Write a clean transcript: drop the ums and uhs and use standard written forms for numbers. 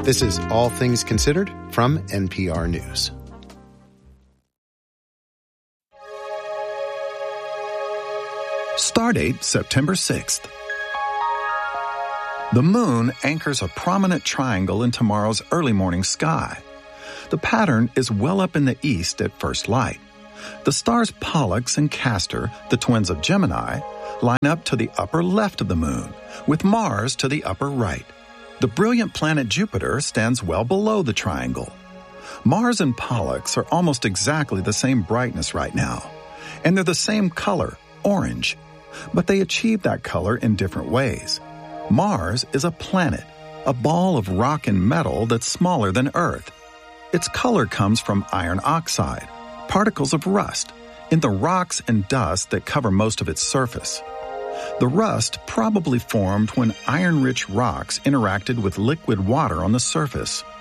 This is All Things Considered from NPR News. Stardate September 6th. The moon anchors a prominent triangle in tomorrow's early morning sky. The pattern is well up in the east at first light. The stars Pollux and Castor, the twins of Gemini, line up to the upper left of the moon, with Mars to the upper right. The brilliant planet Jupiter stands well below the triangle. Mars and Pollux are almost exactly the same brightness right now, and they're the same color, orange, but they achieve that color in different ways. Mars is a planet, a ball of rock and metal that's smaller than Earth. Its color comes from iron oxide, particles of rust, in the rocks and dust that cover most of its surface. The rust probably formed when iron-rich rocks interacted with liquid water on the surface.